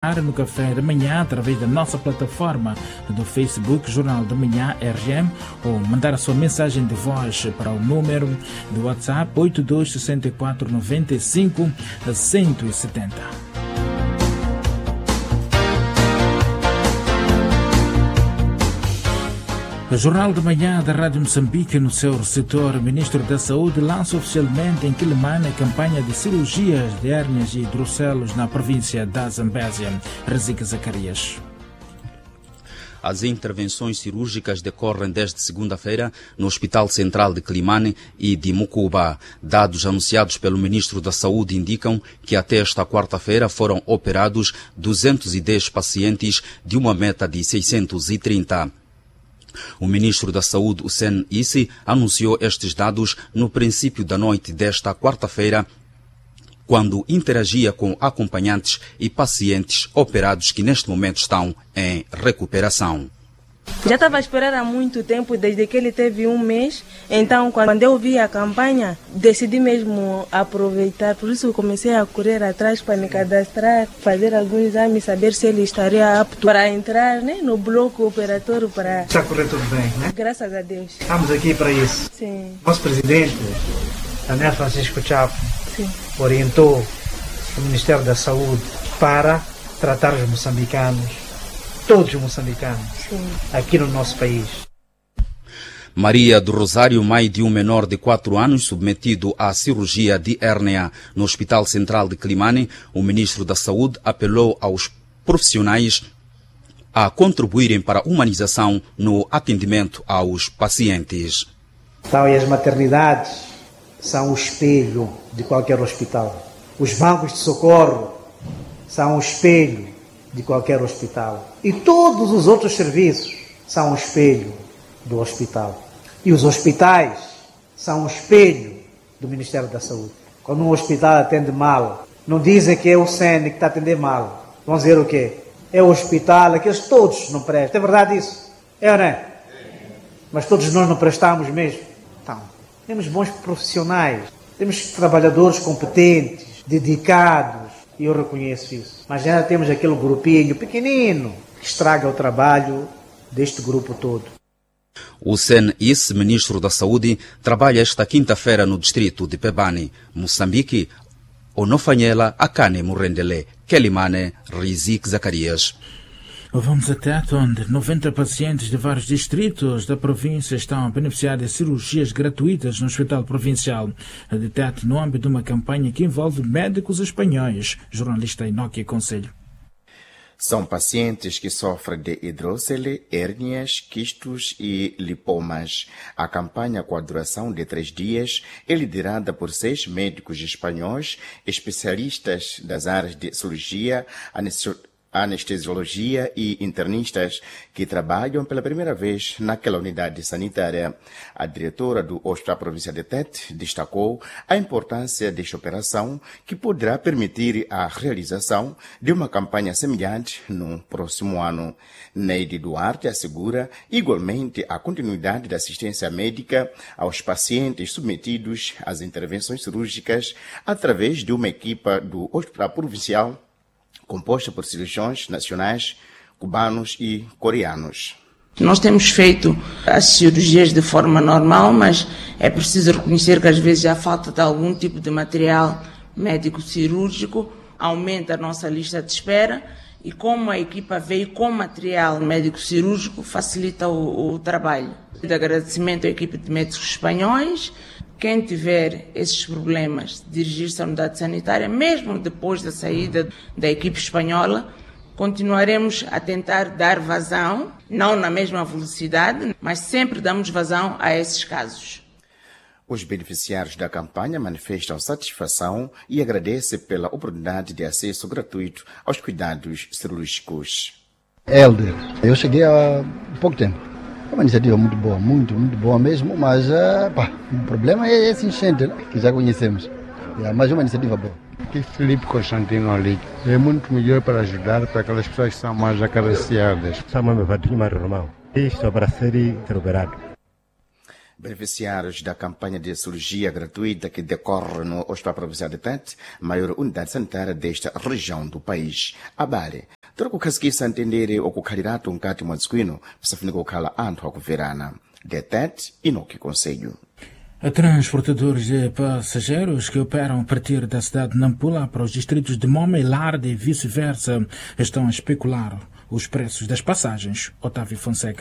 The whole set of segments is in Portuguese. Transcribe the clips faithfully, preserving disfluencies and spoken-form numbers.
no Café da Manhã através da nossa plataforma do Facebook Jornal da Manhã R M ou mandar a sua mensagem de voz para o número do WhatsApp oito dois seis quatro nove cinco um zero sete zero. O Jornal da Manhã da Rádio Moçambique, no seu setor, o Ministro da Saúde lança oficialmente em Quilimane a campanha de cirurgias de hérnias e hidrocelos na província da Zambésia. Razik Zacarias. As intervenções cirúrgicas decorrem desde segunda-feira no Hospital Central de Quilimane e de Mucuba. Dados anunciados pelo Ministro da Saúde indicam que até esta quarta-feira foram operados duzentos e dez pacientes de uma meta de seiscentos e trinta. O Ministro da Saúde, Hussein Issi, anunciou estes dados no princípio da noite desta quarta-feira, quando interagia com acompanhantes e pacientes operados que neste momento estão em recuperação. Já estava a esperar há muito tempo, desde que ele teve um mês. Então, quando eu vi a campanha, decidi mesmo aproveitar. Por isso, comecei a correr atrás para me cadastrar, fazer alguns exames, saber se ele estaria apto para entrar, né, no bloco operatório. Para... Está a correr tudo bem, né? Graças a Deus. Estamos aqui para isso. Sim. Nosso presidente, Daniel Francisco Chapo, Sim. orientou o Ministério da Saúde para tratar os moçambicanos, todos os moçambicanos, Sim. aqui no nosso país. Maria do Rosário, mãe de um menor de quatro anos submetido à cirurgia de hérnia no Hospital Central de Quilimane, o Ministro da Saúde apelou aos profissionais a contribuírem para a humanização no atendimento aos pacientes. Então, e as maternidades são o espelho de qualquer hospital. Os bancos de socorro são o espelho de qualquer hospital. E todos os outros serviços são o espelho do hospital. E os hospitais são o espelho do Ministério da Saúde. Quando um hospital atende mal, não dizem que é o S E N que está a atender mal. Vão dizer o quê? É o hospital, aqueles todos não prestam. É verdade isso? É ou não é? Mas todos nós não prestamos mesmo. Então, temos bons profissionais, temos trabalhadores competentes, dedicados, e eu reconheço isso. Mas já temos aquele grupinho pequenino que estraga o trabalho deste grupo todo. O Hussein Issi, Ministro da Saúde, trabalha esta quinta-feira no distrito de Pebane, Moçambique, Onofanhela, Akane Murendele, Quilimane, Razik Zacarias. Vamos até onde noventa pacientes de vários distritos da província estão a beneficiar de cirurgias gratuitas no Hospital Provincial de Tete, no âmbito de uma campanha que envolve médicos espanhóis. Jornalista Inoki Conselho. São pacientes que sofrem de hidrócele, hérnias, quistos e lipomas. A campanha, com a duração de três dias, é liderada por seis médicos espanhóis, especialistas das áreas de cirurgia, anestesiologia e internistas que trabalham pela primeira vez naquela unidade sanitária. A diretora do Hospital Provincial de Tete destacou a importância desta operação, que poderá permitir a realização de uma campanha semelhante no próximo ano. Neide Duarte assegura igualmente a continuidade da assistência médica aos pacientes submetidos às intervenções cirúrgicas através de uma equipa do Hospital Provincial composta por cirurgiões nacionais, cubanos e coreanos. Nós temos feito as cirurgias de forma normal, mas é preciso reconhecer que às vezes a falta de algum tipo de material médico-cirúrgico aumenta a nossa lista de espera, e como a equipa veio com material médico-cirúrgico, facilita o, o trabalho. De agradecimento à equipe de médicos espanhóis. Quem tiver esses problemas, dirigir-se à unidade sanitária, mesmo depois da saída da equipe espanhola, continuaremos a tentar dar vazão, não na mesma velocidade, mas sempre damos vazão a esses casos. Os beneficiários da campanha manifestam satisfação e agradecem pela oportunidade de acesso gratuito aos cuidados cirúrgicos. Helder, eu cheguei há pouco tempo. É uma iniciativa muito boa, muito, muito boa mesmo, mas uh, pá, o problema é esse enchente, né, que já conhecemos. É, mas é uma iniciativa boa. Aqui Filipe Constantino ali é muito melhor para ajudar para aquelas pessoas que são mais acariciadas. Isto para ser recuperado. Beneficiários da campanha de cirurgia gratuita que decorre no Hospital Provincial de Tete, maior unidade sanitária desta região do país. Abare. tiri kukhazikisa ntendere okukhaliratu nkati mwa dzikwino pasafunika kukhala anthu akuverana. Detete Inoki Conselho. Transportadores de passageiros que operam a partir da cidade de Nampula para os distritos de Moma e Larde e vice-versa estão a especular os preços das passagens. Otávio Fonseca.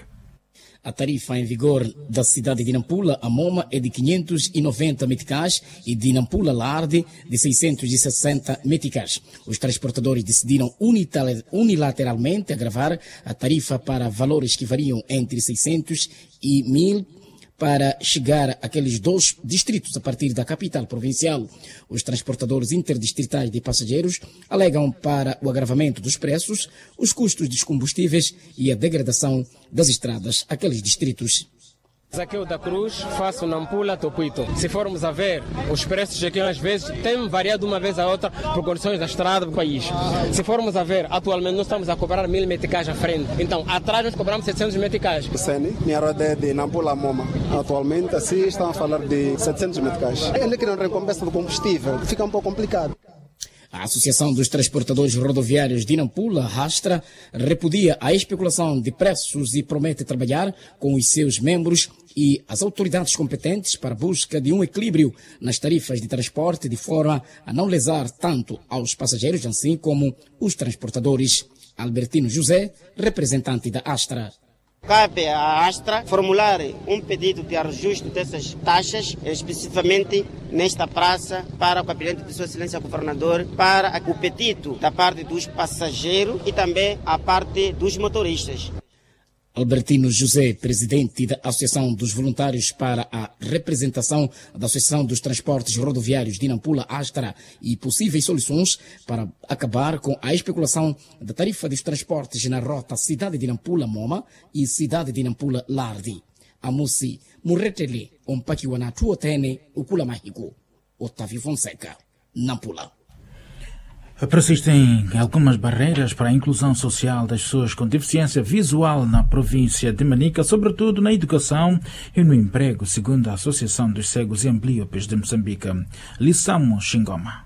A tarifa em vigor da cidade de Nampula a Moma é de quinhentos e noventa meticais e de Nampula Larde de seiscentos e sessenta meticais. Os transportadores decidiram unilateralmente agravar a tarifa para valores que variam entre seiscentos e mil para chegar àqueles dois distritos a partir da capital provincial. Os transportadores interdistritais de passageiros alegam para o agravamento dos preços, os custos dos combustíveis e a degradação das estradas àqueles distritos. Zaqueu da Cruz, faço Nampula, Topuito. Se formos a ver, os preços aqui às vezes têm variado uma vez a outra por condições da estrada do país. Se formos a ver, atualmente nós estamos a cobrar mil meticais à frente. Então, atrás nós cobramos setecentos meticais. Sene, minha roda é de Nampula Moma. Atualmente, assim, estão a falar de setecentos meticais. Ele que não recompensa do combustível, fica um pouco complicado. A Associação dos Transportadores Rodoviários de Nampula, Rastra, repudia a especulação de preços e promete trabalhar com os seus membros e as autoridades competentes para a busca de um equilíbrio nas tarifas de transporte de forma a não lesar tanto aos passageiros assim como os transportadores. Albertino José, representante da Astra. Cabe à Astra formular um pedido de ajuste dessas taxas, especificamente nesta praça, para o Gabinete de Sua Excelência Governador, para o pedido da parte dos passageiros e também a parte dos motoristas. Albertino José, presidente da Associação dos Voluntários para a Representação da Associação dos Transportes Rodoviários de Nampula, Astra, e possíveis soluções para acabar com a especulação da tarifa dos transportes na rota Cidade de Nampula, Moma e Cidade de Nampula, Lardi. Amusi, Murretele, Ompakiwana, Tuotene, Ukula Mahiko. Otávio Fonseca, Nampula. Persistem algumas barreiras para a inclusão social das pessoas com deficiência visual na província de Manica, sobretudo na educação e no emprego, segundo a Associação dos Cegos e Amblíopes de Moçambique. Lissamo Xingoma.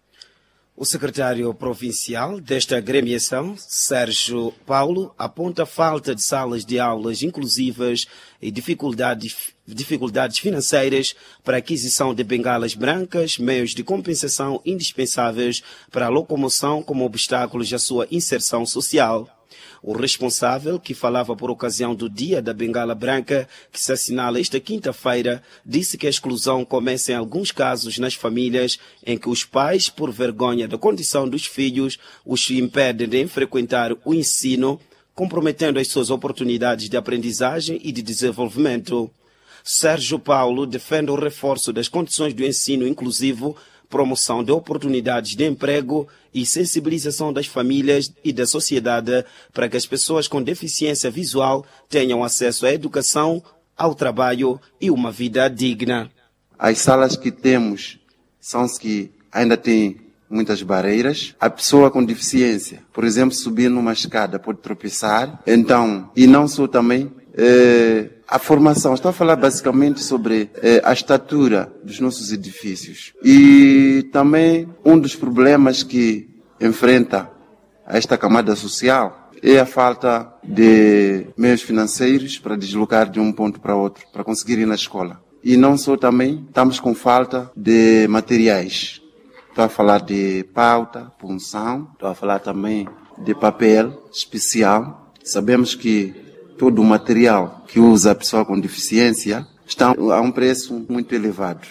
O secretário provincial desta agremiação, Sérgio Paulo, aponta a falta de salas de aulas inclusivas e dificuldades, dificuldades financeiras para a aquisição de bengalas brancas, meios de compensação indispensáveis para a locomoção como obstáculos à sua inserção social. O responsável, que falava por ocasião do Dia da Bengala Branca, que se assinala esta quinta-feira, disse que a exclusão começa em alguns casos nas famílias em que os pais, por vergonha da condição dos filhos, os impedem de frequentar o ensino, comprometendo as suas oportunidades de aprendizagem e de desenvolvimento. Sérgio Paulo defende o reforço das condições do ensino inclusivo, promoção de oportunidades de emprego e sensibilização das famílias e da sociedade para que as pessoas com deficiência visual tenham acesso à educação, ao trabalho e uma vida digna. As salas que temos são as que ainda têm muitas barreiras. A pessoa com deficiência, por exemplo, subir numa escada pode tropeçar. Então, e não só também eh, a formação. Estou a falar basicamente sobre eh, a estatura dos nossos edifícios. E também um dos problemas que enfrenta esta camada social é a falta de meios financeiros para deslocar de um ponto para outro, para conseguir ir na escola. E não só também, estamos com falta de materiais. Estou a falar de pauta, punção, estou a falar também de papel especial. Sabemos que todo o material que usa a pessoa com deficiência está a um preço muito elevado.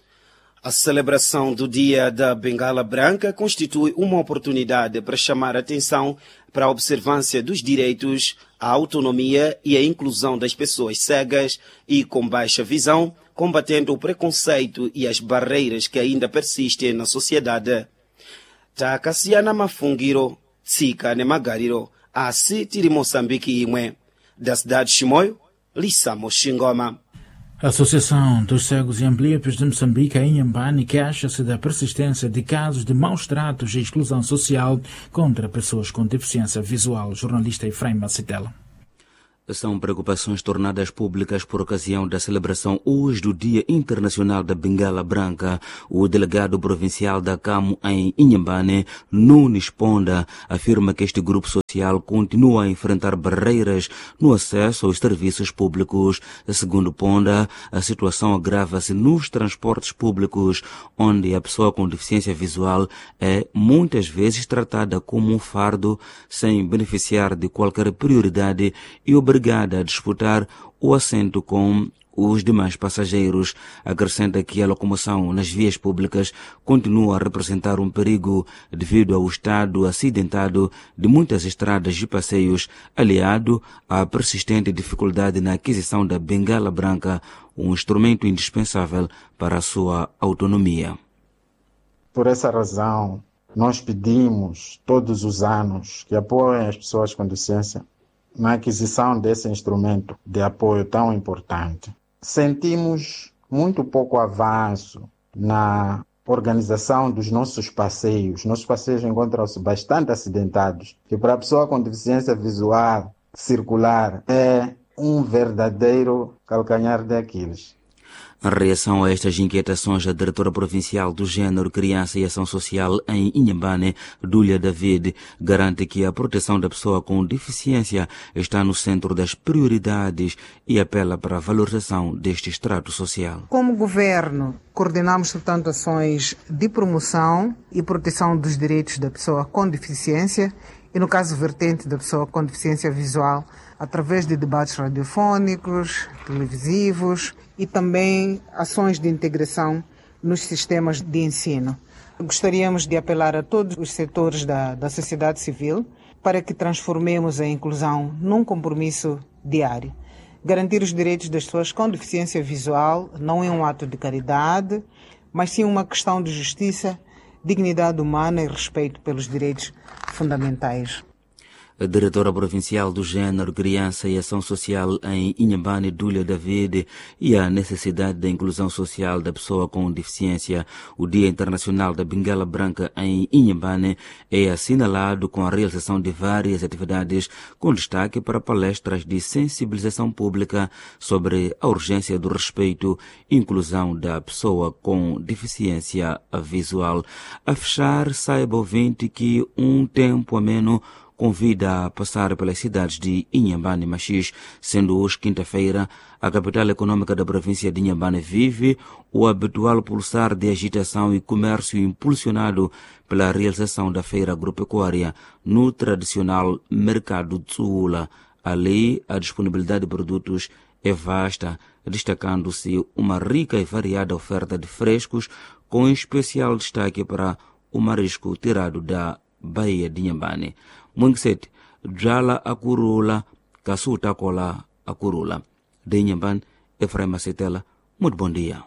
A celebração do Dia da Bengala Branca constitui uma oportunidade para chamar a atenção para a observância dos direitos, a autonomia e a inclusão das pessoas cegas e com baixa visão, combatendo o preconceito e as barreiras que ainda persistem na sociedade. Takasiana Mafungiro, Tsika Nemagariro, Asi Tiri Moçambique Imwe. Da cidade de Chimoio, Lissamo Xingoma. A Associação dos Cegos e Amblíopes de Moçambique, a Inhambane, queixa-se da persistência de casos de maus tratos e exclusão social contra pessoas com deficiência visual. Jornalista Efraim Macitela. São preocupações tornadas públicas por ocasião da celebração hoje do Dia Internacional da Bengala Branca. O delegado provincial da Camo em Inhambane, Nunes Ponda, afirma que este grupo social continua a enfrentar barreiras no acesso aos serviços públicos. Segundo Ponda, a situação agrava-se nos transportes públicos, onde a pessoa com deficiência visual é muitas vezes tratada como um fardo, sem beneficiar de qualquer prioridade e obrigada a disputar o assento com os demais passageiros. Acrescenta que a locomoção nas vias públicas continua a representar um perigo devido ao estado acidentado de muitas estradas de passeios, aliado à persistente dificuldade na aquisição da bengala branca, um instrumento indispensável para a sua autonomia. Por essa razão, nós pedimos todos os anos que apoiem as pessoas com deficiência na aquisição desse instrumento de apoio tão importante. Sentimos muito pouco avanço na organização dos nossos passeios. Nossos passeios encontram-se bastante acidentados, que para a pessoa com deficiência visual circular é um verdadeiro calcanhar de Aquiles. Em reação a estas inquietações, a diretora provincial do Gênero, Criança e Ação Social em Inhambane, Dúlia David, garante que a proteção da pessoa com deficiência está no centro das prioridades e apela para a valorização deste extrato social. Como governo, coordenamos, portanto, ações de promoção e proteção dos direitos da pessoa com deficiência e, no caso vertente da pessoa com deficiência visual, através de debates radiofónicos, televisivos e também ações de integração nos sistemas de ensino. Gostaríamos de apelar a todos os setores da, da sociedade civil para que transformemos a inclusão num compromisso diário. Garantir os direitos das pessoas com deficiência visual não é um ato de caridade, mas sim uma questão de justiça, dignidade humana e respeito pelos direitos fundamentais. A diretora provincial do Gênero, Criança e Ação Social em Inhambane, Dúlia David, e a necessidade da inclusão social da pessoa com deficiência. O Dia Internacional da Bengala Branca em Inhambane é assinalado com a realização de várias atividades, com destaque para palestras de sensibilização pública sobre a urgência do respeito e inclusão da pessoa com deficiência visual. A fechar, saiba ouvinte que um tempo ameno convida a passar pelas cidades de Inhambane e Machis, sendo hoje quinta-feira, a capital econômica da província de Inhambane vive o habitual pulsar de agitação e comércio impulsionado pela realização da feira agropecuária no tradicional mercado de Tsuula. Ali, a disponibilidade de produtos é vasta, destacando-se uma rica e variada oferta de frescos, com especial destaque para o marisco tirado da Baía de Inhambane. Mungset, Jala Akurula, Kasuta Kola Akurula. De Inhambane, Efraim Acetela, muito bom dia.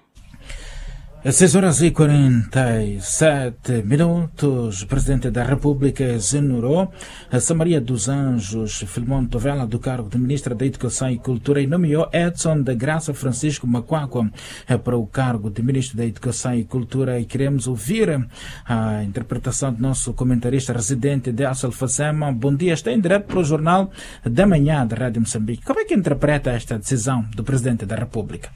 seis horas e quarenta e sete minutos. O Presidente da República exonerou a Samaria dos Anjos, Filmon Tovela, do cargo de Ministra da Educação e Cultura e nomeou Edson da Graça Francisco Macuaco para o cargo de Ministro da Educação e Cultura. E queremos ouvir a interpretação do nosso comentarista residente de Alfacema. Bom dia, está em direto para o Jornal da Manhã da Rádio Moçambique. Como é que interpreta esta decisão do Presidente da República?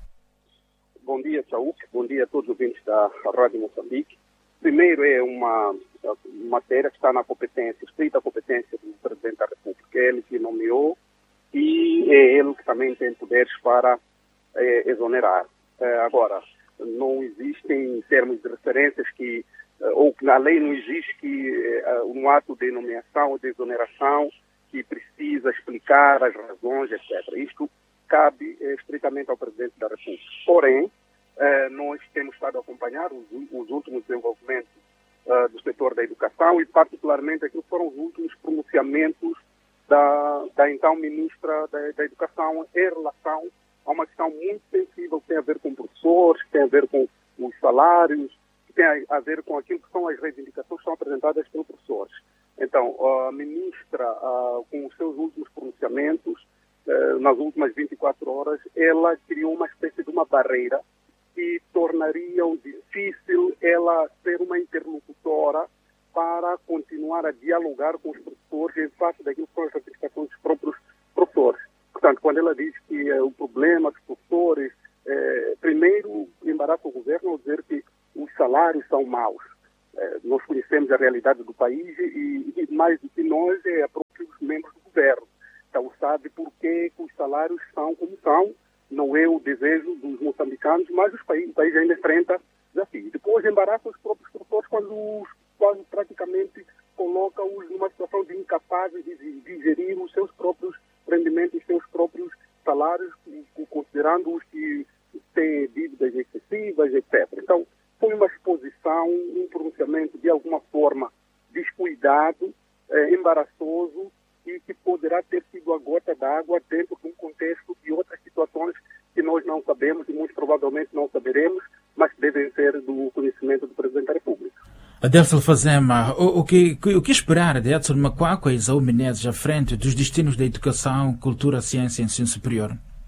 Bom dia, Saúl. Bom dia a todos os ouvintes da Rádio Moçambique. Primeiro, é uma matéria que está na competência, estrita competência do Presidente da República. É ele que nomeou e é ele que também tem poderes para é, exonerar. É, agora, não existem termos de referências que, ou que na lei não existe que é, um ato de nomeação ou de exoneração que precisa explicar as razões, etcétera. Isto cabe é, estritamente ao Presidente da República. Porém, eh, nós temos estado a acompanhar os, os últimos desenvolvimentos eh, do setor da educação e, particularmente, aquilo foram os últimos pronunciamentos da, da então Ministra da, da Educação em relação a uma questão muito sensível que tem a ver com professores, que tem a ver com os salários, que tem a, a ver com aquilo que são as reivindicações que são apresentadas pelos professores. Então, a Ministra, uh, com os seus últimos pronunciamentos, uh, nas últimas vinte e quatro horas, ela criou uma espécie de uma barreira que tornaria difícil ela ser uma interlocutora para continuar a dialogar com os professores em face daquilo que são as reivindicações dos próprios professores. Portanto, quando ela diz que uh, o problema dos professores, uh, primeiro embaraça o governo ao dizer que os salários são maus. Uh, nós conhecemos a realidade do país e, e mais do que nós, é a salários são como são, não é o desejo dos moçambicanos, mas os países, o país ainda enfrenta desafios. Depois embaraça os próprios produtores quando, os, quando praticamente coloca-os numa situação de incapazes de, de, de gerir os seus próprios rendimentos, os seus próprios salários, considerando os que têm dívidas excessivas, etcétera. Então, foi uma exposição, um pronunciamento de alguma forma descuidado, eh, embaraçoso e que poderá ter sido a gota d'água dentro de um contexto de outras situações que nós não sabemos e muito provavelmente não saberemos, mas que devem ser do conhecimento do Presidente da República. Adelson Fazema, o, o, que, o que esperar de Edson Macquaco e Isaú Menezes à frente dos destinos da educação, cultura, ciência e ensino superior?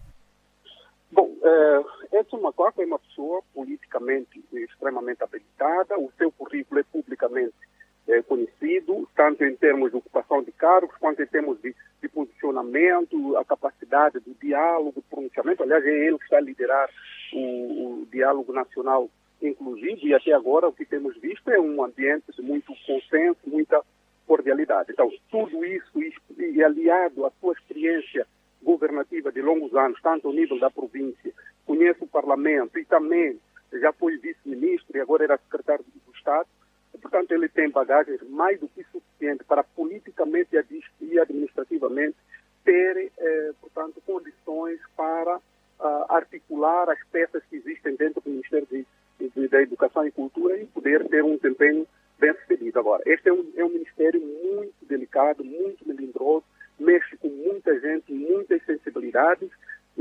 Bom, uh, Edson Macquaco é uma pessoa politicamente extremamente habilitada, o seu currículo é publicamente é, conhecido, tanto em termos de ocupação de cargos, quanto em termos de, de posicionamento, a capacidade do diálogo, do pronunciamento. Aliás, é ele que está a liderar o, o diálogo nacional inclusive, e até agora o que temos visto é um ambiente de muito consenso, muita cordialidade. Então, tudo isso e aliado à sua experiência governativa de longos anos, tanto ao nível da província, conhece o Parlamento e também já foi vice-ministro e agora era secretário do Estado. Portanto, ele tem bagagens mais do que suficiente para politicamente e administrativamente ter, eh, portanto, condições para uh, articular as peças que existem dentro do Ministério de, de, da Educação e Cultura e poder ter um desempenho bem sucedido. Agora, este é um, é um ministério muito delicado, muito melindroso, mexe com muita gente, muitas sensibilidades e,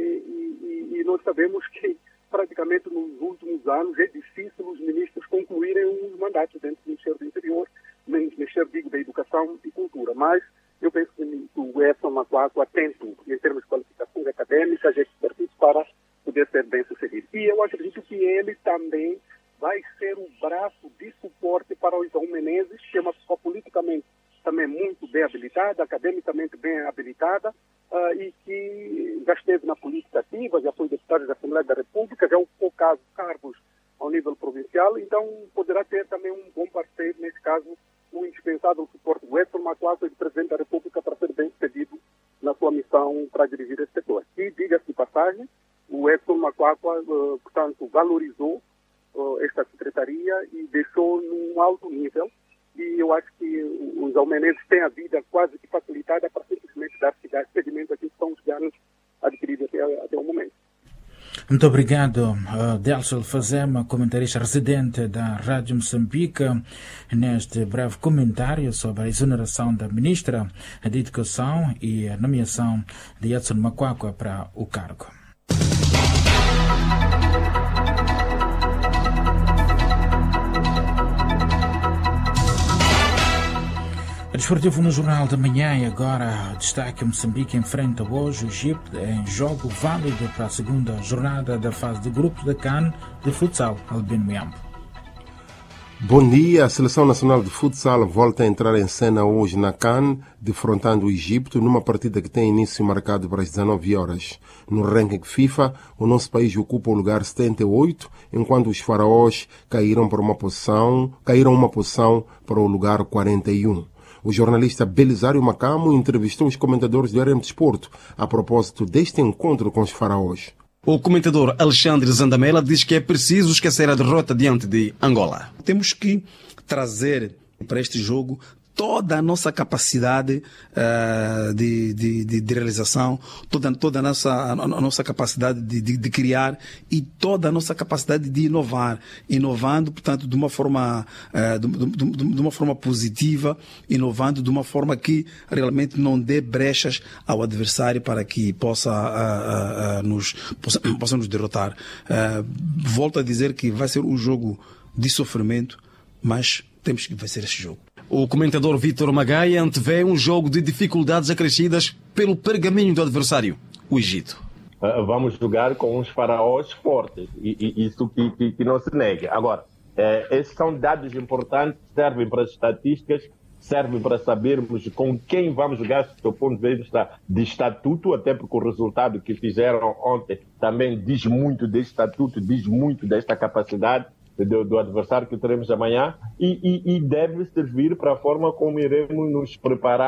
e, e nós sabemos que praticamente nos últimos anos é difícil os ministros concluírem os mandatos dentro do Ministério do Interior, no Ministério digo, da Educação e Cultura, mas eu penso que o Edson Macquaco atento em termos de qualificações acadêmicas e expertise para poder ser bem sucedido. E eu acredito que ele também vai ser o braço de suporte para o Isaú Menezes, que é uma pessoa politicamente também muito bem habilitada, academicamente bem habilitada, uh, e que já esteve na política ativa, já foi deputado da Assembleia da República, já ocupou cargos ao nível provincial, então poderá ter também um bom parceiro, nesse caso, o indispensável suporte do Edson Macquaco, do Presidente da República, para ser bem sucedido na sua missão para dirigir esse setor. E, diga-se de passagem, o Edson Macquaco, uh, portanto, valorizou uh, esta secretaria e deixou num alto nível. E eu acho que os Isaú Menezes têm a vida quase que facilitada para simplesmente dar seguimento a que são os ganhos adquiridos até, até o momento. Muito obrigado, uh, Delcio Fazema, comentarista residente da Rádio Moçambique, neste breve comentário sobre a exoneração da Ministra de Educação e a nomeação de Edson Macquaco para o cargo. Desportivo no Jornal da Manhã e agora destaque: Moçambique enfrenta hoje o Egito em jogo válido para a segunda jornada da fase de grupos da CAN de futsal. Albino Miambo. Bom dia. A Seleção Nacional de Futsal volta a entrar em cena hoje na CAN, defrontando o Egito numa partida que tem início marcado para as dezenove horas. No ranking FIFA, o nosso país ocupa o lugar setenta e oito, enquanto os faraós caíram para uma posição, caíram uma posição para o lugar quarenta e um. O jornalista Belisário Macamo entrevistou os comentadores do R M Desporto a propósito deste encontro com os faraós. O comentador Alexandre Zandamela diz que é preciso esquecer a derrota diante de Angola. Temos que trazer para este jogo toda a nossa capacidade uh, de, de, de, de realização, toda, toda a, nossa, a, a nossa capacidade de, de, de criar e toda a nossa capacidade de inovar, inovando, portanto, de uma forma, uh, de, de, de uma forma positiva, inovando de uma forma que realmente não dê brechas ao adversário para que possa, uh, uh, uh, nos, possa, possa nos derrotar. Uh, volto a dizer que vai ser um jogo de sofrimento, mas temos que vencer este jogo. O comentador Vítor Magaia antevê um jogo de dificuldades acrescidas pelo pergaminho do adversário, o Egito. Uh, vamos jogar com uns faraós fortes, e, e isso que, que, que não se nega. Agora, eh, esses são dados importantes, servem para as estatísticas, servem para sabermos com quem vamos jogar, do ponto de vista de estatuto, até porque o resultado que fizeram ontem também diz muito deste estatuto, diz muito desta capacidade Do, do adversário que teremos amanhã e, e, e deve servir para a forma como iremos nos preparar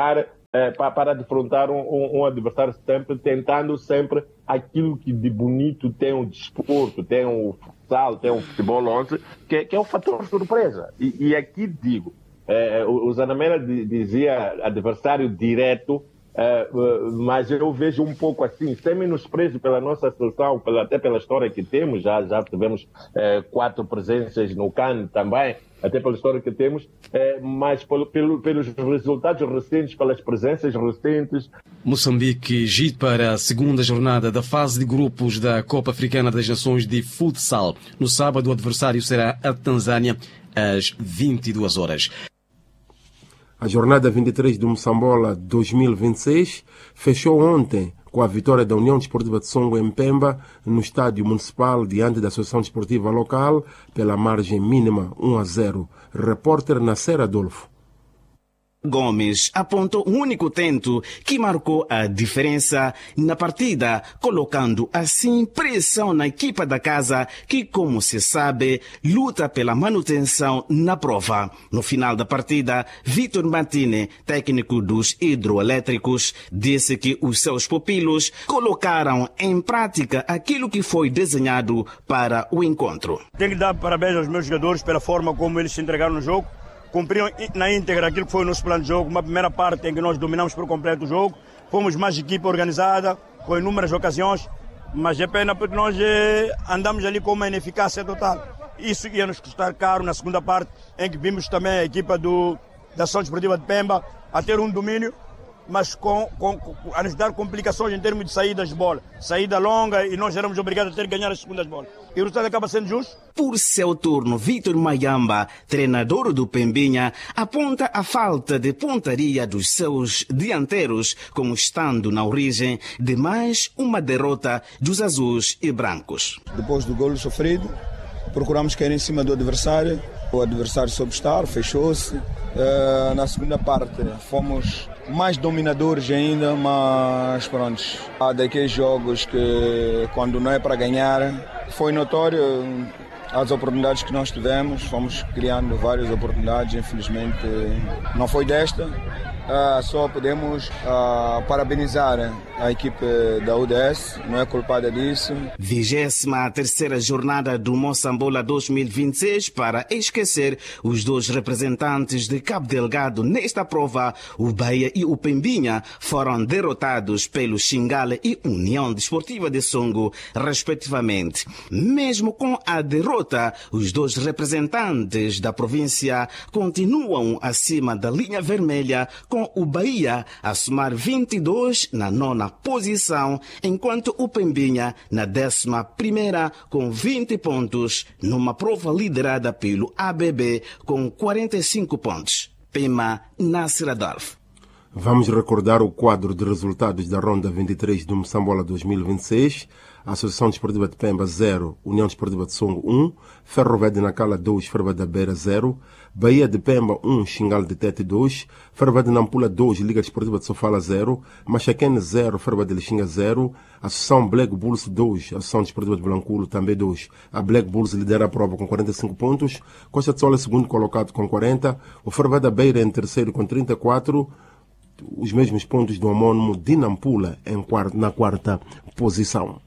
é, para, para defrontar um, um, um adversário, sempre tentando sempre aquilo que de bonito tem o desporto, tem o futsal, tem o futebol onze, que, que é o fator surpresa. E, e aqui digo, é, o, o Zanamela dizia adversário direto, é, mas eu vejo um pouco assim, sem menosprezo pela nossa seleção, pela, até pela história que temos, já, já tivemos é, quatro presenças no C A N também, até pela história que temos, é, mas pelo, pelo, pelos resultados recentes, pelas presenças recentes. Moçambique gira para a segunda jornada da fase de grupos da Copa Africana das Nações de Futsal. No sábado, o adversário será a Tanzânia, às vinte e duas horas. A jornada vinte e três do Moçambola dois mil e vinte e seis fechou ontem com a vitória da União Desportiva de Songo em Pemba, no estádio municipal, diante da Associação Desportiva Local, pela margem mínima um a zero. Repórter Nasser Adolfo. Gomes apontou o único tento que marcou a diferença na partida, colocando assim pressão na equipa da casa que, como se sabe, luta pela manutenção na prova. No final da partida, Vitor Martini, técnico dos hidroelétricos, disse que os seus pupilos colocaram em prática aquilo que foi desenhado para o encontro. Tenho que dar parabéns aos meus jogadores pela forma como eles se entregaram no jogo. Cumpriram na íntegra aquilo que foi o nosso plano de jogo. Uma primeira parte em que nós dominamos por completo o jogo. Fomos mais equipa organizada, com inúmeras ocasiões, mas é pena porque nós eh, andamos ali com uma ineficácia total. Isso ia nos custar caro na segunda parte, em que vimos também a equipa do, da Associação Desportiva de Pemba a ter um domínio, mas com, com, a nos dar complicações em termos de saídas de bola. Saída longa, e nós éramos obrigados a ter que ganhar as segundas bolas. E o resultado acaba sendo justo. Por seu turno, Vitor Mayamba, treinador do Pembinha, aponta a falta de pontaria dos seus dianteiros, como estando na origem de mais uma derrota dos azuis e brancos. Depois do golo sofrido, procuramos cair em cima do adversário. O adversário soube estar, fechou-se. Uh, na segunda parte, fomos mais dominadores ainda, mas pronto. Há daqueles jogos que, quando não é para ganhar, foi notório as oportunidades que nós tivemos. Fomos criando várias oportunidades, infelizmente não foi desta. Uh, só podemos uh, parabenizar a equipe da U D S, não é culpada disso. vigésima terceira jornada do Moçambola dois mil e vinte e seis para esquecer os dois representantes de Cabo Delgado nesta prova. O Bahia e o Pembinha foram derrotados pelo Xingale e União Desportiva de Songo, respectivamente. Mesmo com a derrota, os dois representantes da província continuam acima da linha vermelha, com o Bahia a somar vinte e dois na nona posição, enquanto o Pembinha na décima primeira com vinte pontos, numa prova liderada pelo A B B com quarenta e cinco pontos. Pema, Nasser Adolfo. Vamos recordar o quadro de resultados da ronda vinte e três do Moçambola dois mil e vinte e seis. Associação Desportiva de Pemba zero, União Desportiva de Songo um, Ferroviário de Nacala dois, Ferroviário da Beira zero, Bahia de Pemba um, Xingale de Tete dois, Ferroviário de Nampula dois, Liga Desportiva de Sofala zero, Machaquene zero, Ferroviário de Lixinga zero, Associação Black Bulls dois, Associação Desportiva de Blanculo também dois. A Black Bulls lidera a prova com quarenta e cinco pontos, Costa de Sol é segundo colocado com quarenta, o Ferroviário da Beira em terceiro com trinta e quatro, os mesmos pontos do homônimo de Nampula em quarta, na quarta posição.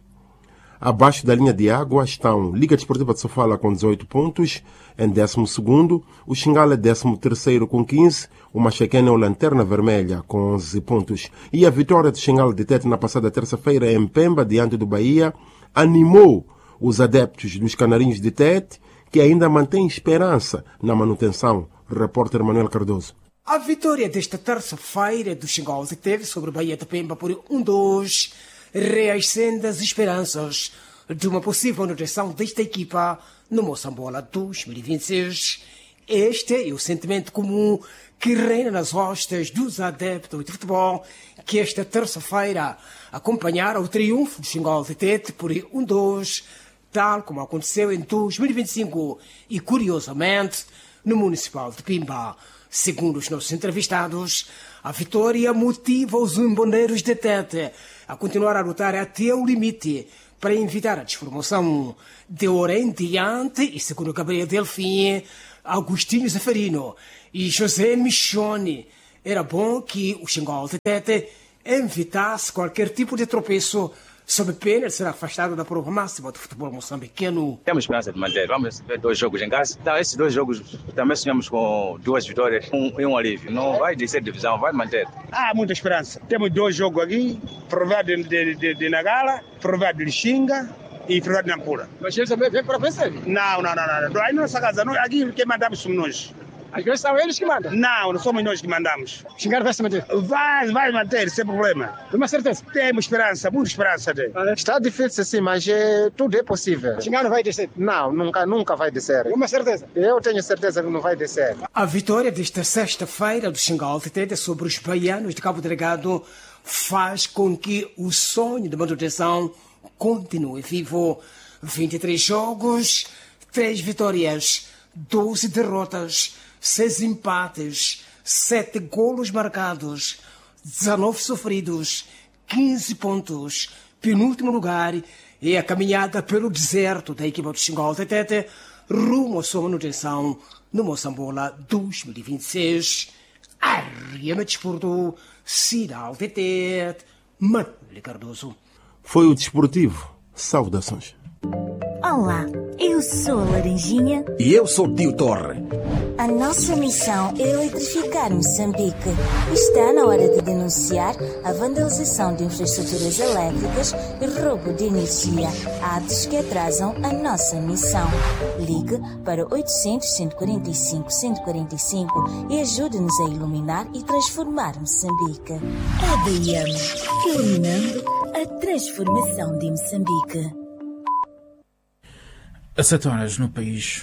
Abaixo da linha de água estão Liga Desportiva de Sofala com dezoito pontos, em décimo segundo, o Xingale é décimo terceiro com quinze, o Machaquene é o Lanterna Vermelha com onze pontos. E a vitória de Xingale de Tete na passada terça-feira em Pemba, diante do Bahia, animou os adeptos dos Canarinhos de Tete, que ainda mantêm esperança na manutenção. Repórter Manuel Cardoso. A vitória desta terça-feira do Xingale de Tete sobre o Bahia de Pemba por um a dois reacende as esperanças de uma possível manutenção desta equipa no Moçambola dois mil e vinte e seis. Este é o sentimento comum que reina nas hostes dos adeptos de futebol que esta terça-feira acompanharam o triunfo do Xingale de Tete por um a dois, tal como aconteceu em dois mil e vinte e cinco e, curiosamente, no Municipal de Pimba. Segundo os nossos entrevistados, a vitória motiva os umboneiros de Tete a continuar a lutar até o limite para evitar a desformação. De hora em diante, e segundo Gabriel Delfim, Agostinho Zeferino e José Michoni era bom que o Xingol Tete evitasse qualquer tipo de tropeço sob pena de ser afastado da prova máxima do futebol moçambicano. Temos esperança de manter. Vamos ver dois jogos em casa. Então, esses dois jogos também sonhamos com duas vitórias um, e um alívio. Não vai descer divisão, vai manter. Há muita esperança. Temos dois jogos aqui, provar de, de, de, de Nagala, provar de Lixinga e provar de Nampula. Mas eles também vêm para vencer? Não, não, não, não. Aí nossa casa, não, aqui quem mandamos somos nós. Às vezes são eles que mandam. Não, não somos nós que mandamos. Xingar vai se manter? Vai, vai manter, sem problema. Tem uma certeza? Temos esperança, muita esperança. Tem. Está difícil sim, mas é, tudo é possível. Xingar não vai descer? Não, nunca, nunca vai descer. Tem uma certeza? Eu tenho certeza que não vai descer. A vitória desta sexta-feira do Xingol Tete sobre os baianos de Cabo Delgado faz com que o sonho de manutenção continue vivo. vinte e três jogos, três vitórias, doze derrotas, seis empates, sete golos marcados, dezenove sofridos, quinze pontos. Penúltimo lugar e a caminhada pelo deserto da equipa do Xingol Tete rumo à sua manutenção no Moçambola dois mil e vinte e seis. Arriama Desporto, Sinal Tete, Manuel Cardoso. Foi o Desportivo. Saudações. Olá, eu sou a Laranjinha. E eu sou o Tio Torre. A nossa missão é eletrificar Moçambique. Está na hora de denunciar a vandalização de infraestruturas elétricas e roubo de energia, atos que atrasam a nossa missão. Ligue para oitocentos, cento e quarenta e cinco, cento e quarenta e cinco e ajude-nos a iluminar e transformar Moçambique. A D M, iluminando a transformação de Moçambique. Às sete horas no país.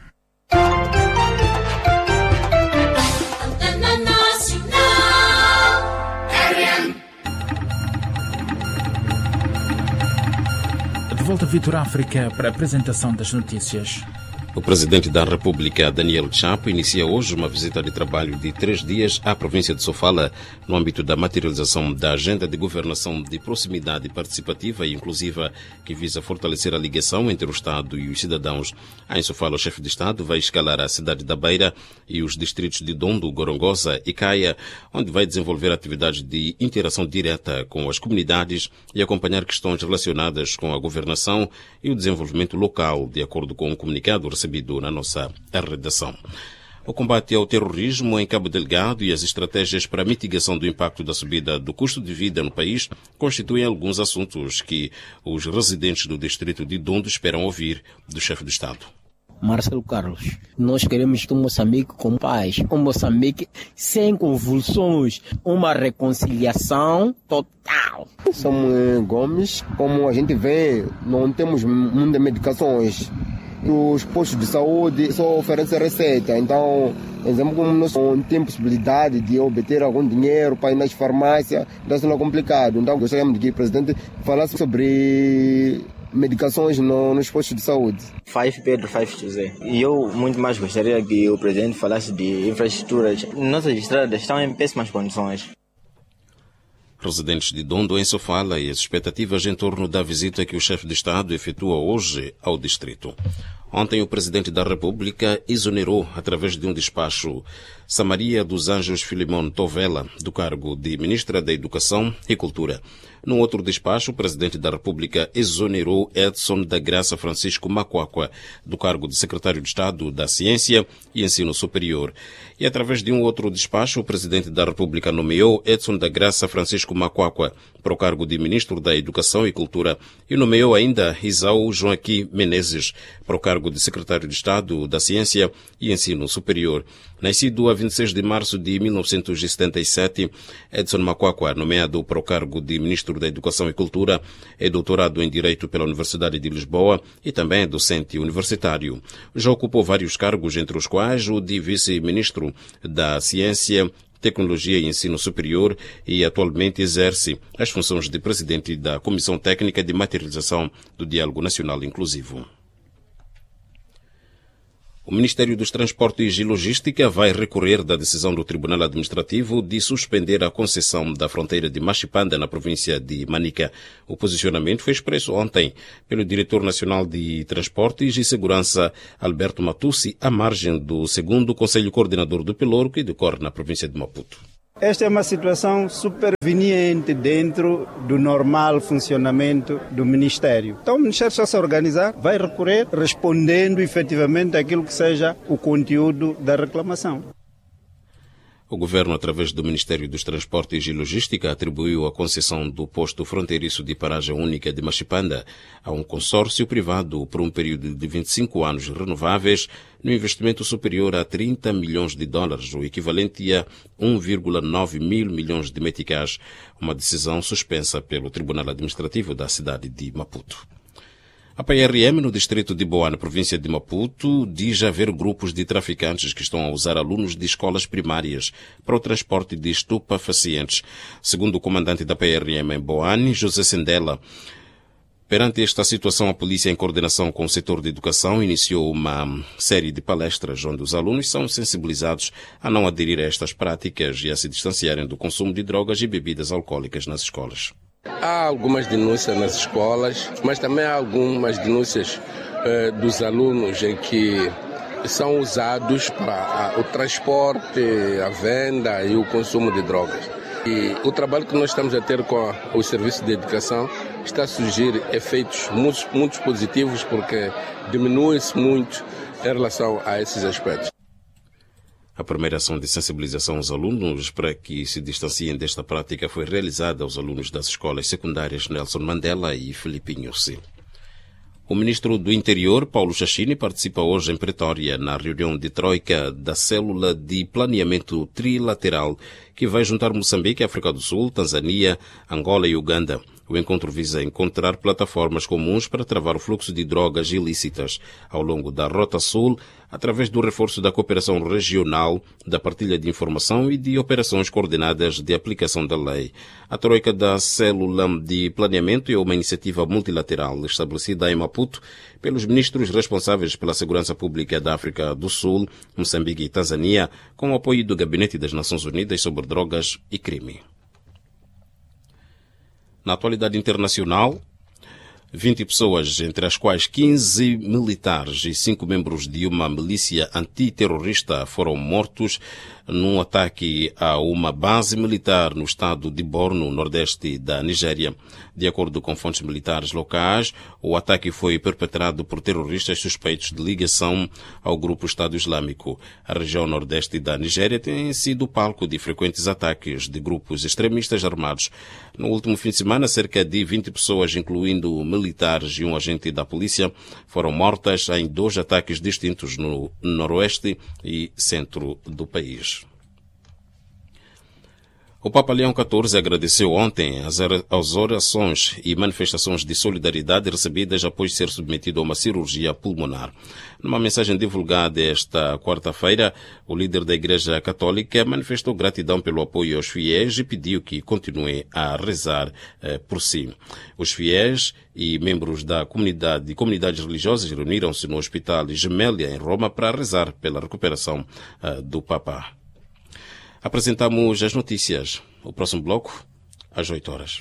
De volta a Vitor África para a apresentação das notícias. O presidente da República, Daniel Chapo, inicia hoje uma visita de trabalho de três dias à província de Sofala, no âmbito da materialização da agenda de governação de proximidade participativa e inclusiva, que visa fortalecer a ligação entre o Estado e os cidadãos. Em Sofala, o chefe de Estado vai escalar a cidade da Beira e os distritos de Dondo, Gorongosa e Caia, onde vai desenvolver atividades de interação direta com as comunidades e acompanhar questões relacionadas com a governação e o desenvolvimento local, de acordo com um comunicado recebido na nossa redação. O combate ao terrorismo em Cabo Delgado e as estratégias para a mitigação do impacto da subida do custo de vida no país constituem alguns assuntos que os residentes do distrito de Dondo esperam ouvir do chefe de Estado. Marcelo Carlos, nós queremos um Moçambique com paz, um Moçambique sem convulsões, uma reconciliação total. Somos Gomes, como a gente vê, não temos muitas medicações. Os postos de saúde só oferecem receita, então, exemplo, como nós não temos possibilidade de obter algum dinheiro para ir nas farmácias, então isso não é complicado. Então gostaríamos de que o presidente falasse sobre medicações no, nos postos de saúde. Five Pedro, Five José. E eu muito mais gostaria que o presidente falasse de infraestruturas. Nossas estradas estão em péssimas condições. Residentes de Dondo em Sofala e as expectativas em torno da visita que o chefe de Estado efetua hoje ao distrito. Ontem, o presidente da República exonerou, através de um despacho, Samaria dos Anjos Filimon Tovela, do cargo de Ministra da Educação e Cultura. Num outro despacho, o presidente da República exonerou Edson da Graça Francisco Macuacua, do cargo de Secretário de Estado da Ciência e Ensino Superior. E, através de um outro despacho, o presidente da República nomeou Edson da Graça Francisco Macuacua para o cargo de Ministro da Educação e Cultura e nomeou ainda Isao Joaquim Menezes para o cargo de Secretário de Estado da Ciência e Ensino Superior. Nascido a vinte e seis de março de mil novecentos e setenta e sete, Edson Macuacua, nomeado para o cargo de Ministro da Educação e Cultura, é doutorado em Direito pela Universidade de Lisboa e também é docente universitário. Já ocupou vários cargos, entre os quais o de Vice-Ministro da Ciência, Tecnologia e Ensino Superior e atualmente exerce as funções de Presidente da Comissão Técnica de Materialização do Diálogo Nacional Inclusivo. O Ministério dos Transportes e Logística vai recorrer da decisão do Tribunal Administrativo de suspender a concessão da fronteira de Machipanda na província de Manica. O posicionamento foi expresso ontem pelo Diretor Nacional de Transportes e Segurança, Alberto Matussi, à margem do segundo Conselho Coordenador do Pelouro, que decorre na província de Maputo. Esta é uma situação superveniente dentro do normal funcionamento do Ministério. Então o Ministério está se organizar, vai recorrer respondendo efetivamente aquilo que seja o conteúdo da reclamação. O Governo, através do Ministério dos Transportes e Logística, atribuiu a concessão do posto fronteiriço de paragem única de Machipanda a um consórcio privado por um período de vinte e cinco anos renováveis, no investimento superior a trinta milhões de dólares, o equivalente a um vírgula nove mil milhões de meticais, uma decisão suspensa pelo Tribunal Administrativo da cidade de Maputo. A P R M, no distrito de Boa, na província de Maputo, diz haver grupos de traficantes que estão a usar alunos de escolas primárias para o transporte de estupefacientes. Segundo o comandante da P R M em Boane, José Sendela, perante esta situação, a polícia, em coordenação com o setor de educação, iniciou uma série de palestras onde os alunos são sensibilizados a não aderir a estas práticas e a se distanciarem do consumo de drogas e bebidas alcoólicas nas escolas. Há algumas denúncias nas escolas, mas também há algumas denúncias eh, dos alunos em que são usados para a, o transporte, a venda e o consumo de drogas. E o trabalho que nós estamos a ter com a, o serviço de educação está a surgir efeitos muito, muito positivos, porque diminui-se muito em relação a esses aspectos. A primeira ação de sensibilização aos alunos para que se distanciem desta prática foi realizada aos alunos das escolas secundárias Nelson Mandela e Filipinho C. O ministro do Interior, Paulo Chachini, participa hoje em Pretória na reunião de troika da Célula de Planeamento Trilateral, que vai juntar Moçambique, África do Sul, Tanzânia, Angola e Uganda. O encontro visa encontrar plataformas comuns para travar o fluxo de drogas ilícitas ao longo da Rota Sul, através do reforço da cooperação regional, da partilha de informação e de operações coordenadas de aplicação da lei. A troika da Célula de Planeamento é uma iniciativa multilateral estabelecida em Maputo pelos ministros responsáveis pela segurança pública da África do Sul, Moçambique e Tanzânia, com o apoio do Gabinete das Nações Unidas sobre Drogas e Crime. Na atualidade internacional, vinte pessoas, entre as quais quinze militares e cinco membros de uma milícia antiterrorista, foram mortos num ataque a uma base militar no estado de Borno, nordeste da Nigéria. De acordo com fontes militares locais, o ataque foi perpetrado por terroristas suspeitos de ligação ao grupo Estado Islâmico. A região nordeste da Nigéria tem sido palco de frequentes ataques de grupos extremistas armados. No último fim de semana, cerca de vinte pessoas, incluindo militares e um agente da polícia, foram mortas em dois ataques distintos no noroeste e centro do país. O Papa Leão catorze agradeceu ontem as orações e manifestações de solidariedade recebidas após ser submetido a uma cirurgia pulmonar. Numa mensagem divulgada esta quarta-feira, o líder da Igreja Católica manifestou gratidão pelo apoio aos fiéis e pediu que continuem a rezar eh, por si. Os fiéis e membros da comunidade e comunidades religiosas reuniram-se no Hospital Gemélia, em Roma, para rezar pela recuperação eh, do Papa. Apresentamos as notícias. O próximo bloco, às oito horas.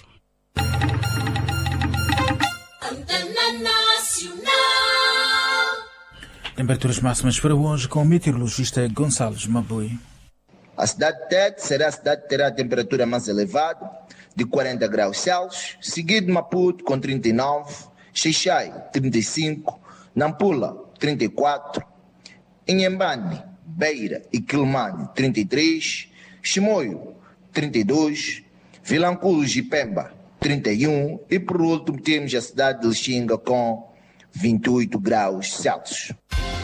Temperaturas máximas para hoje com o meteorologista Gonçalves Mabui. A cidade de Tete será a cidade que terá a temperatura mais elevada, de quarenta graus Celsius, seguido de Maputo com trinta e nove, Xixai trinta e cinco, Nampula trinta e quatro, Inhambane, Beira e Quilmane trinta e três, Chimoio trinta e dois, Vilanculos e Pemba trinta e um e por último temos a cidade de Lixinga com vinte e oito graus Celsius.